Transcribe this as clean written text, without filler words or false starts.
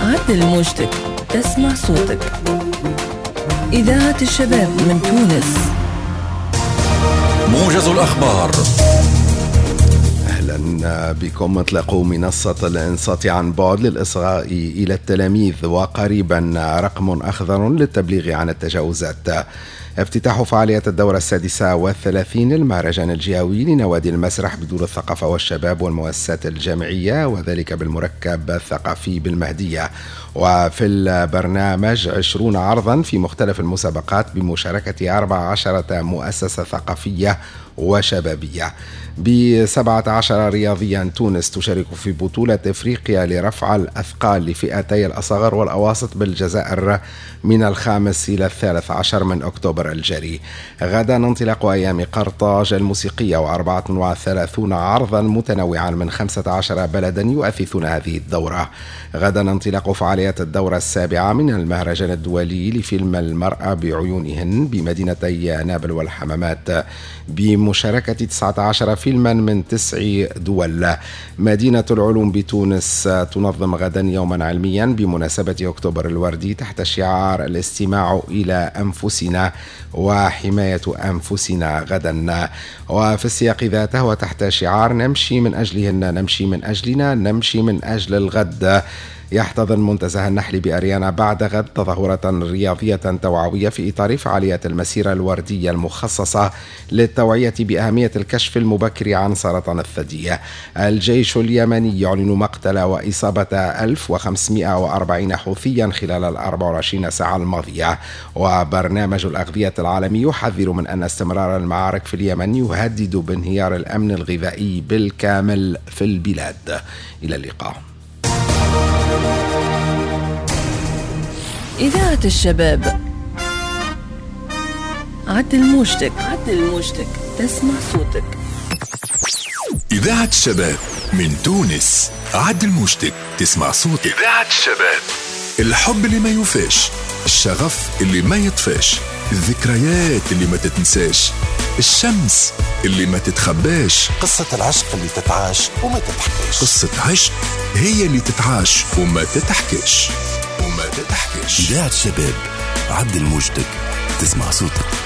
عدل موجتك، تسمع صوتك. إذاعة الشباب من تونس. موجز الأخبار. أهلا بكم. اطلقوا منصة الإنصات عن بعد للإصغاء إلى التلاميذ، وقريبا رقم أخضر للتبليغ عن التجاوزات. افتتاح فعاليات الدورة 36 للمهرجان الجهوي لنوادي المسرح بدور الثقافة والشباب والمؤسسات الجامعية، وذلك بالمركب الثقافي بالمهدية. وفي البرنامج 20 عرضا في مختلف المسابقات بمشاركة 14 مؤسسة ثقافية وشبابية. ب17 رياضيا تونس تشارك في بطولة إفريقيا لرفع الأثقال لفئتي الأصغر والأواسط بالجزائر من 5 إلى 13 من أكتوبر الجاري. غدا انطلاق أيام قرطاج الموسيقية، و34 عرضا متنوعا من 15 بلدا يؤسسون هذه الدورة. غدا انطلاق فعاليات الدورة 7 من المهرجان الدولي لفيلم المرأة بعيونهن بمدينتي نابل والحمامات، بمشاركة 19 فيلما من 9 دول. مدينة العلوم بتونس تنظم غدا يوما علميا بمناسبة أكتوبر الوردي تحت شعار الاستماع إلى أنفسنا وحماية أنفسنا غدا. وفي السياق ذاته وتحت شعار نمشي من أجلهن، نمشي من أجلنا، نمشي من أجل الغد، يحتضن منتزه النحل بأريانا بعد غد تظاهرة رياضية توعوية في إطار فعاليات المسيرة الوردية المخصصة للتوعية بأهمية الكشف المبكر عن سرطان الثدي. الجيش اليمني يعلن مقتل وإصابة 1540 حوثيا خلال 24 ساعة الماضية. وبرنامج الأغذية العالمي يحذر من أن استمرار المعارك في اليمن يهدد بانهيار الأمن الغذائي بالكامل في البلاد. إلى اللقاء. إذاعة الشباب. عدل موجتك، عدل موجتك، تسمع صوتك. إذاعة الشباب من تونس. عدل موجتك، تسمع صوتك. إذاعة الشباب. الحب اللي ما يوفاش، الشغف اللي ما يطفاش، الذكريات اللي ما تتنساش، الشمس اللي ما تتخباش، قصة العشق اللي تتعاش وما تتحكيش. قصة عشق هي اللي تتعاش وما تتحكيش. إذاعة الشباب. عدل موجتك، تسمع صوتك.